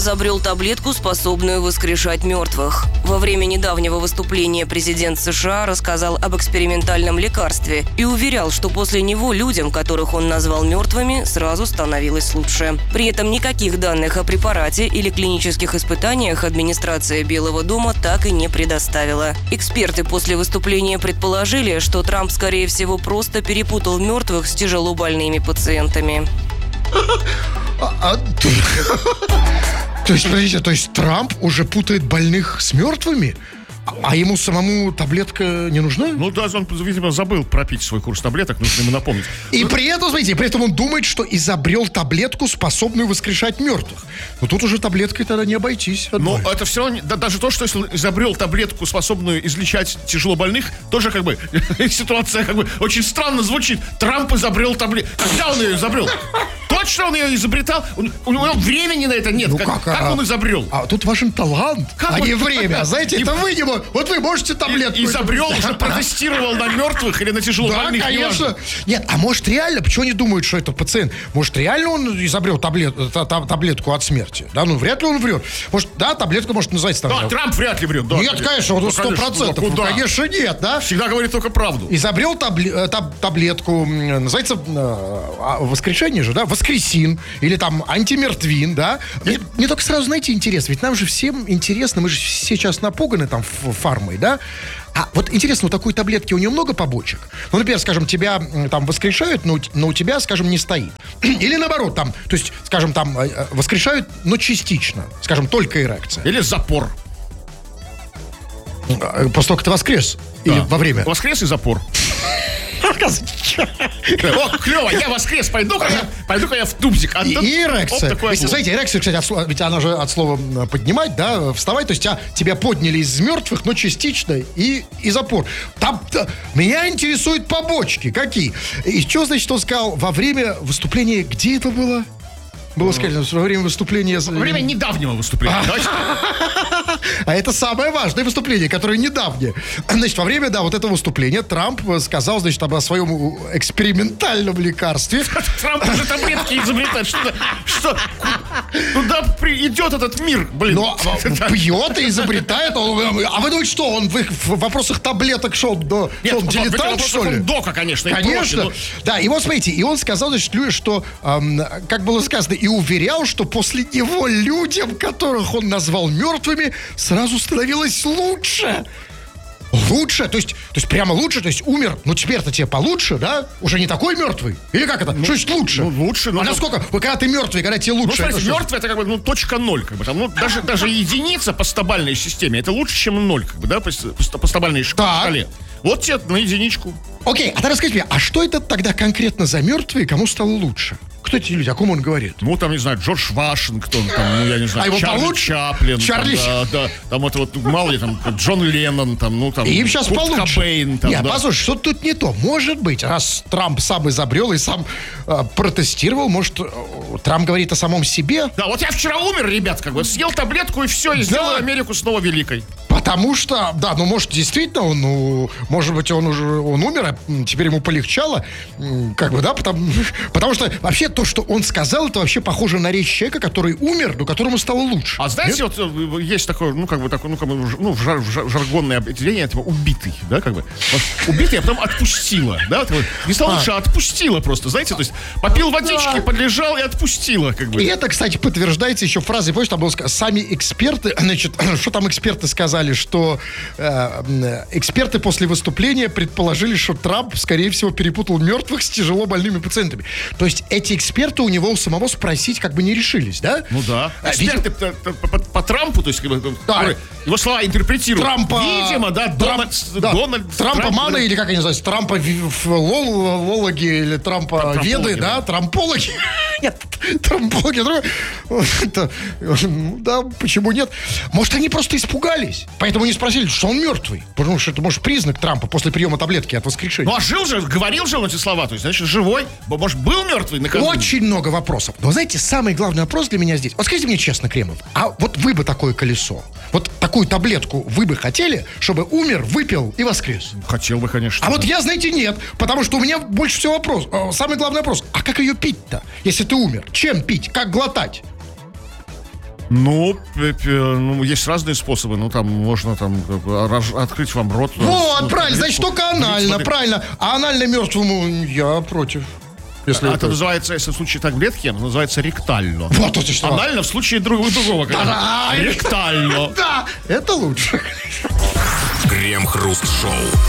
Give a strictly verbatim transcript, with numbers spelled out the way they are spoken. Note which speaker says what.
Speaker 1: изобрел таблетку, способную воскрешать мертвых. Во время недавнего выступления президент США рассказал об экспериментальном лекарстве и уверял, что после него людям, которых он назвал мертвыми, сразу становилось лучше. При этом никаких данных о препарате или клинических испытаниях администрация Белого дома так и не предоставила. Эксперты после выступления предположили, что Трамп, скорее всего, просто перепутал мертвых с тяжелобольными пациентами.
Speaker 2: То есть, подождите, то есть Трамп уже путает больных с мертвыми? А ему самому таблетка не нужна?
Speaker 3: Ну да, он, видимо, забыл пропить свой курс таблеток, нужно ему напомнить.
Speaker 2: И при этом, смотрите, при этом он думает, что изобрел таблетку, способную воскрешать мертвых. Но тут уже таблеткой тогда не обойтись.
Speaker 3: Но это все равно, да, даже то, что если он изобрел таблетку, способную излечать тяжелобольных, тоже как бы ситуация как бы очень странно звучит. Трамп изобрел таблетку. Когда он ее изобрел? Точно он ее изобретал? У него времени на это нет.
Speaker 2: Ну,
Speaker 3: как,
Speaker 2: как,
Speaker 3: как
Speaker 2: а,
Speaker 3: он изобрел?
Speaker 2: А тут важен талант, как а он... не время. Знаете, это вы не можете. Вот вы можете таблетку.
Speaker 3: И, изобрел, уже протестировал на мертвых или на тяжелобольных.
Speaker 2: Да, конечно. Нет, а может реально, почему они думают, что это пациент? Может реально он изобрел таблет, та, та, таблетку от смерти? Да, ну вряд ли он врет. Может, да, таблетка может называться там.
Speaker 3: Да, Трамп вряд ли врет. Да,
Speaker 2: нет, конечно, он сто процентов. Ну, конечно, нет, да?
Speaker 3: Всегда говорит только правду.
Speaker 2: Изобрел табле, таб, таблетку, называется э, воскрешение же, да? Воскресин. Или там антимертвин, да? Мне, мне только сразу, знаете, интересно, ведь нам же всем интересно, мы же сейчас напуганы там фармой, да? А вот интересно, у такой таблетки у нее много побочек? Ну, например, скажем, тебя там воскрешают, но, но у тебя, скажем, не стоит. Или наоборот, там, то есть, скажем, там воскрешают, но частично. Скажем, только эрекция.
Speaker 3: Или запор.
Speaker 2: После того, как ты воскрес? Да. Или во время?
Speaker 3: Воскрес и запор. О, клево, я воскрес, пойду-ка я, пойду-ка я в тубзик.
Speaker 2: И, и эрекция. Оп, Если, знаете, эрекция, кстати, от слова, ведь она же от слова поднимать, да, вставать, то есть тебя, тебя подняли из мертвых, но частично, и, и запор. Там, да, меня интересуют побочки, какие. И что, значит, он сказал во время выступления, где это было? Было сказано, во время выступления...
Speaker 3: Во время недавнего выступления.
Speaker 2: А это самое важное выступление, которое недавнее. Значит, во время, да, вот этого выступления Трамп сказал, значит, о своем экспериментальном лекарстве.
Speaker 3: Трамп уже таблетки изобретает. Что? Что? Куда идет этот мир, блин?
Speaker 2: Но пьет и изобретает. Он, а вы думаете, что он в, их, в вопросах таблеток шел до...
Speaker 3: Нет,
Speaker 2: он дилетант, что ли?
Speaker 3: Дока, конечно.
Speaker 2: Конечно. Прочее, но... Да, и вот смотрите, и он сказал, значит, что, эм, как было сказано, и уверял, что после него людям, которых он назвал мертвыми, сразу становилось лучше. Лучше? То есть, то есть прямо лучше? То есть умер, ну теперь-то тебе получше, да? Уже не такой мертвый? Или как это? Ну, что значит лучше?
Speaker 3: Ну, лучше. Ну,
Speaker 2: а насколько? Вы когда ты мертвый, когда тебе лучше?
Speaker 3: Ну, смотрите,
Speaker 2: это
Speaker 3: мертвый это как бы, ну, точка ноль, как бы там, ну, даже, даже единица по стабальной системе, это лучше, чем ноль, как бы, да, по, по, по стабальной шкале. Вот тебе на единичку.
Speaker 2: Окей, а тогда расскажите мне, а что это тогда конкретно за мертвые, кому стало лучше? Кто эти люди? О ком он говорит?
Speaker 3: Ну, там, не знаю, Джордж Вашингтон, там, ну, я не знаю,
Speaker 2: а
Speaker 3: Чарли
Speaker 2: получше?
Speaker 3: Чаплин.
Speaker 2: Чарли...
Speaker 3: Там, да, да, там это вот, мало ли, там, Джон Леннон, там, ну, там,
Speaker 2: и им сейчас
Speaker 3: Курт
Speaker 2: получше.
Speaker 3: Кобейн, там,
Speaker 2: Нет,
Speaker 3: да.
Speaker 2: послушай, что тут не то. Может быть, раз Трамп сам изобрел и сам э, протестировал, может, э, Трамп говорит о самом себе?
Speaker 3: Да, вот я вчера умер, ребят, как бы, съел таблетку и все, и да. сделал Америку снова великой.
Speaker 2: Потому что, да, ну, может, действительно, он, ну, может быть, он уже, он умер, а теперь ему полегчало, как бы, да, потому, потому что вообще то, что он сказал, это вообще похоже на речь человека, который умер, но которому стало лучше.
Speaker 3: А знаете, нет? Вот есть такое, ну, как бы, такое, ну, как бы, ну, жар, жар, жаргонное определение, типа, убитый, да, как бы, вот, убитый, а потом отпустила, да, вот, не стало а. лучше, а отпустила просто, знаете, то есть, попил водички, да. подлежал и отпустила, как бы.
Speaker 2: И это, кстати, подтверждается еще фразой, помнишь, там было сказано, сами эксперты, значит, что там эксперты сказали, что э, эксперты после выступления предположили, что Трамп, скорее всего, перепутал мертвых с тяжело больными пациентами. То есть эти эксперты у него у самого спросить как бы не решились, да?
Speaker 3: Ну да. Эксперты а, по, по, по, по Трампу, то есть как бы, да. его слова интерпретируют.
Speaker 2: Трампа,
Speaker 3: видимо, да,
Speaker 2: Трамп,
Speaker 3: Дональд, да. Дональд
Speaker 2: Трампа
Speaker 3: Трамп,
Speaker 2: мана, или как они называются, Трампа лологи или Трампа веды, да, трампологи. Нет, трампологи. Да, почему нет? Может, они просто испугались, поэтому не спросили, что он мертвый. Потому что это, может, признак Трампа после приема таблетки от воскрешения.
Speaker 3: Ну, а жил же, говорил же он эти слова, то есть, значит, живой. Может, был мертвый накануне?
Speaker 2: Очень много вопросов. Но, знаете, самый главный вопрос для меня здесь. Вот скажите мне честно, Кремов, а вот вы бы такое колесо, вот такую таблетку вы бы хотели, чтобы умер, выпил и воскрес?
Speaker 3: Хотел бы, конечно.
Speaker 2: А да. вот я, знаете, нет, потому что у меня больше всего вопрос. Самый главный вопрос, а как ее пить-то, если ты умер? Чем пить? Как глотать?
Speaker 3: Ну, п- п- ну, есть разные способы. Ну, там можно там как бы, рож- открыть вам рот.
Speaker 2: Вот,
Speaker 3: ну,
Speaker 2: правильно,
Speaker 3: влить
Speaker 2: значит,
Speaker 3: в-
Speaker 2: только
Speaker 3: влить
Speaker 2: анально,
Speaker 3: воды.
Speaker 2: правильно. А анально мертвому я против. Если
Speaker 3: А
Speaker 2: это...
Speaker 3: это называется, если в случае таблетки, это называется ректально.
Speaker 2: Вот это что.
Speaker 3: Анально в случае другого, другого конечно.
Speaker 2: Да-да.
Speaker 3: Ректально.
Speaker 2: Да, это лучше.
Speaker 4: Крем-хруст-шоу.